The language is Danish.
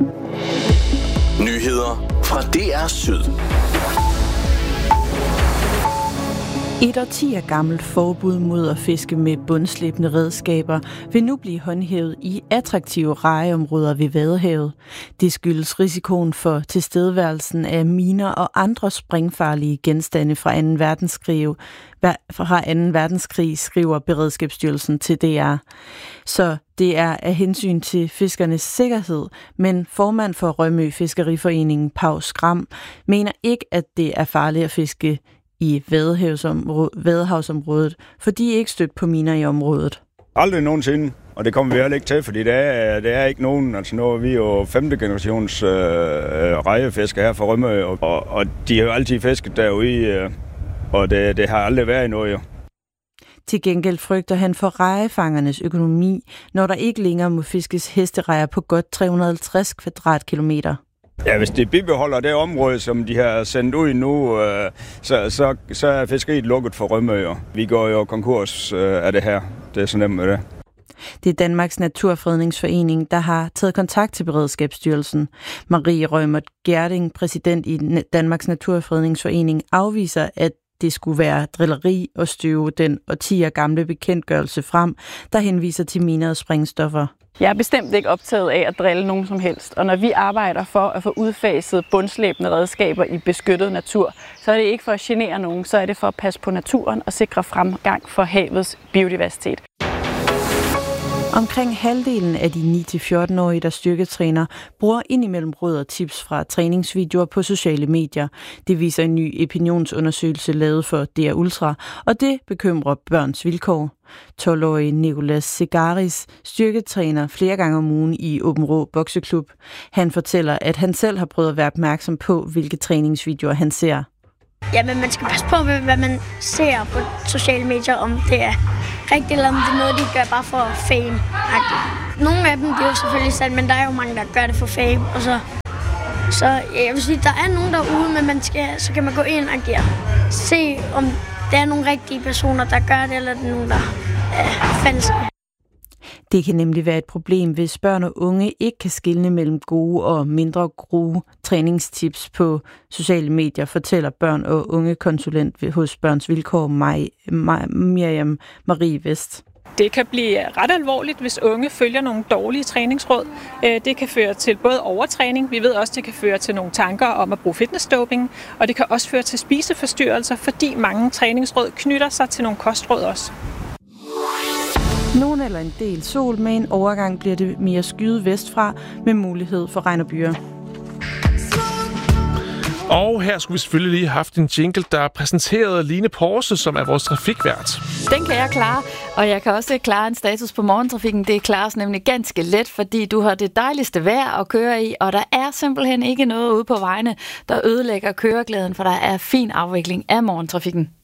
Nyheder fra DR Syd. Et årtier gammelt forbud mod at fiske med bundslæbende redskaber vil nu blive håndhævet i attraktive rejeområder ved Vadehavet. Det skyldes risikoen for tilstedeværelsen af miner og andre sprængfarlige genstande fra 2. verdenskrig, skriver Beredskabsstyrelsen til DR. Så det er af hensyn til fiskernes sikkerhed, men formand for Rømø Fiskeriforeningen, Pau Skram, mener ikke, at det er farligt at fiske i Vadehavsområdet, for de er ikke stødt på miner i området. Aldrig nogensinde, og det kommer vi heller ikke til, fordi det er ikke nogen, altså nu er vi jo 5. generations rejefisker her fra Rømø, og de har jo altid fisket derude, og det har aldrig været noget jo. Til gengæld frygter han for rejefangernes økonomi, når der ikke længere må fiskes hesterejer på godt 350 kvadratkilometer. Ja, hvis det bibeholder det område, som de har sendt ud nu, så er fiskeriet lukket for Rømø. Vi går jo konkurs af det her. Det er så nemt med det. Det er Danmarks Naturfredningsforening, der har taget kontakt til Beredskabsstyrelsen. Marie Rømert Gjerding, præsident i Danmarks Naturfredningsforening, afviser, at det skulle være drilleri og støve den årtier gamle bekendtgørelse frem, der henviser til miner og sprængstoffer. Jeg er bestemt ikke optaget af at drille nogen som helst, og når vi arbejder for at få udfaset bundslæbende redskaber i beskyttet natur, så er det ikke for at genere nogen, så er det for at passe på naturen og sikre fremgang for havets biodiversitet. Omkring halvdelen af de 9-14-årige, der styrketræner, bruger indimellem råd og tips fra træningsvideoer på sociale medier. Det viser en ny opinionsundersøgelse lavet for DR Ultra, og det bekymrer Børns Vilkår. 12-årige Nicolas Segaris styrketræner flere gange om ugen i Åben Rå Bokseklub. Han fortæller, at han selv har prøvet at være opmærksom på, hvilke træningsvideoer han ser. Ja, men man skal passe på, hvad man ser på sociale medier, om det er rigtigt, eller om det er noget, de gør bare for fame. Nogle af dem, det er jo selvfølgelig sandt, men der er jo mange, der gør det for fame. Og så jeg vil sige, der er nogen derude, men så kan man gå ind og se, om det er nogle rigtige personer, der gør det, eller det er nogen, der er falske. Det kan nemlig være et problem, hvis børn og unge ikke kan skelne mellem gode og mindre gode træningstips på sociale medier, fortæller børn- og ungekonsulent hos Børns Vilkår, Miriam Marie Vest. Det kan blive ret alvorligt, hvis unge følger nogle dårlige træningsråd. Det kan føre til både overtræning, vi ved også, det kan føre til nogle tanker om at bruge fitnessdoping, og det kan også føre til spiseforstyrrelser, fordi mange træningsråd knytter sig til nogle kostråd også. Nogen eller en del sol, med en overgang bliver det mere skyet vestfra med mulighed for regn og byer. Og her skulle vi selvfølgelig lige have haft en jingle, der præsenterede Line Porse, som er vores trafikvært. Den kan jeg klare, og jeg kan også klare en status på morgentrafikken. Det klares nemlig ganske let, fordi du har det dejligste vejr at køre i, og der er simpelthen ikke noget ude på vejene, der ødelægger køreglæden, for der er fin afvikling af morgentrafikken.